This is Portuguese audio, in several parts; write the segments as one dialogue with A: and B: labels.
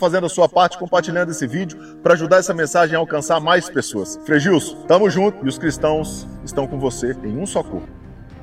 A: fazendo a sua parte, compartilhando esse vídeo para ajudar essa mensagem a alcançar mais pessoas. Frei Gilson, tamo junto e os cristãos estão com você em um só corpo.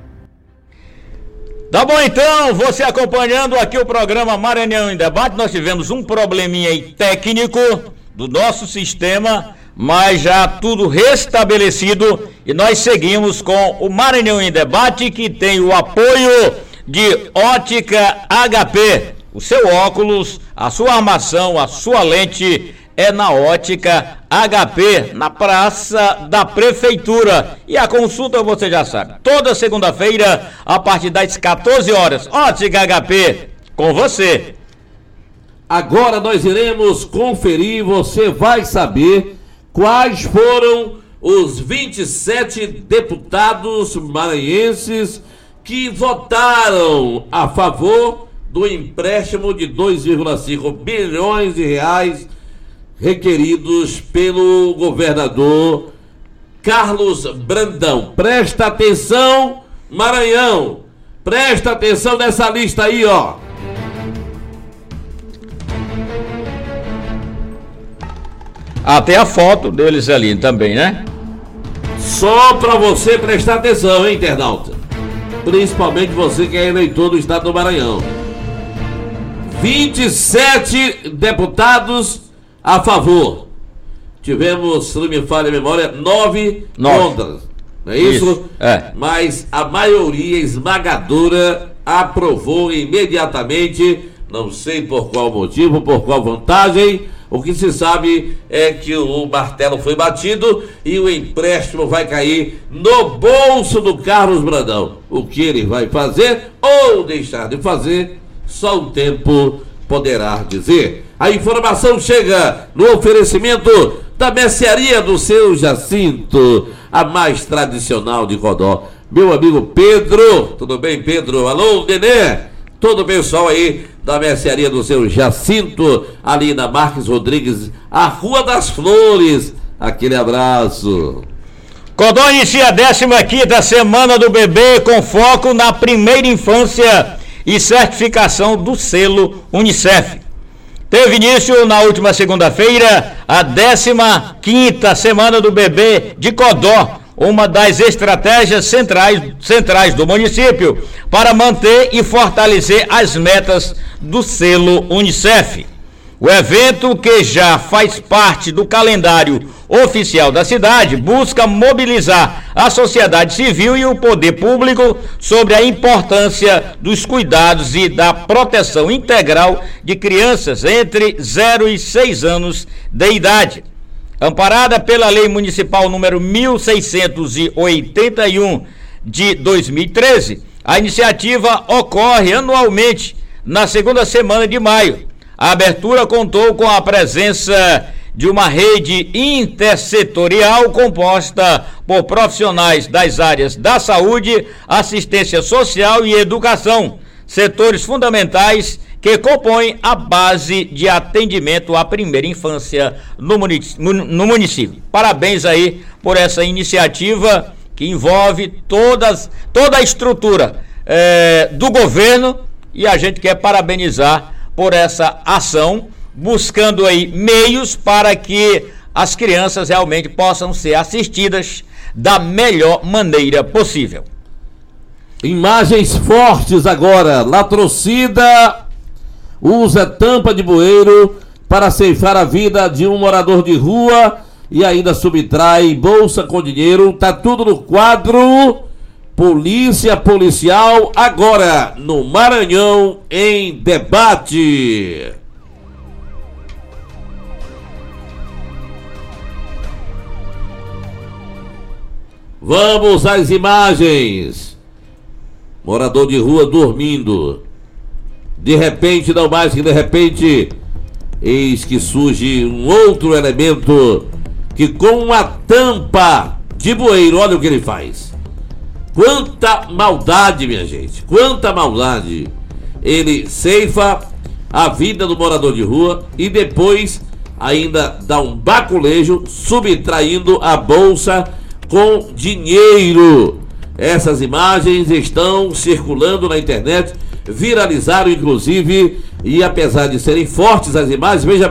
B: Tá bom, então, você acompanhando aqui o programa Maranhão em Debate. Nós tivemos um probleminha aí técnico do nosso sistema, mas já tudo restabelecido e nós seguimos com o Maranhão em Debate, que tem o apoio de Ótica HP. O seu óculos, a sua armação, a sua lente é na Ótica HP, na Praça da Prefeitura. E a consulta você já sabe, toda segunda-feira a partir das 14 horas. Ótica HP, com você.
C: Agora nós iremos conferir, você vai saber quais foram os 27 deputados maranhenses que votaram a favor do empréstimo de 2,5 bilhões de reais requeridos pelo governador Carlos Brandão. Presta atenção, Maranhão, presta atenção nessa lista aí, ó.
B: Até a foto deles ali também, né?
C: Só pra você prestar atenção, hein, internauta? Principalmente você que é eleitor do estado do Maranhão. 27 deputados a favor. Tivemos, se não me falha a memória, 9 contras. Não é isso?
B: É.
C: Mas a maioria esmagadora aprovou imediatamente. Não sei por qual motivo, por qual vantagem. O que se sabe é que o martelo foi batido e o empréstimo vai cair no bolso do Carlos Brandão. O que ele vai fazer ou deixar de fazer, só o tempo poderá dizer. A informação chega no oferecimento da mercearia do seu Jacinto, a mais tradicional de Codó. Meu amigo Pedro, tudo bem, Pedro? Alô, Nenê? Todo o pessoal aí da mercearia do seu Jacinto, ali na Marques Rodrigues, a Rua das Flores. Aquele abraço.
B: Codó inicia a 15ª Semana do Bebê com foco na primeira infância e certificação do selo Unicef. Teve início na última segunda-feira a 15ª Semana do Bebê de Codó, uma das estratégias centrais do município para manter e fortalecer as metas do selo Unicef. O evento, que já faz parte do calendário oficial da cidade, busca mobilizar a sociedade civil e o poder público sobre a importância dos cuidados e da proteção integral de crianças entre 0 e 6 anos de idade. Amparada pela Lei Municipal número 1681 de 2013, a iniciativa ocorre anualmente na segunda semana de maio. A abertura contou com a presença de uma rede intersetorial composta por profissionais das áreas da saúde, assistência social e educação, setores fundamentais que compõem a base de atendimento à primeira infância no município. Parabéns aí por essa iniciativa que envolve toda a estrutura do governo, e a gente quer parabenizar por essa ação, buscando aí meios para que as crianças realmente possam ser assistidas da melhor maneira possível.
C: Imagens fortes agora. Latrocida usa tampa de bueiro para ceifar a vida de um morador de rua e ainda subtrai bolsa com dinheiro. Tá tudo no quadro Policial agora no Maranhão em Debate. Vamos às imagens. Morador de rua dormindo. De repente, não mais que de repente, eis que surge um outro elemento que, com uma tampa de bueiro, olha o que ele faz. Quanta maldade, minha gente, quanta maldade. Ele ceifa a vida do morador de rua e depois ainda dá um baculejo, subtraindo a bolsa com dinheiro. Essas imagens estão circulando na internet, viralizaram inclusive, e apesar de serem fortes as imagens, veja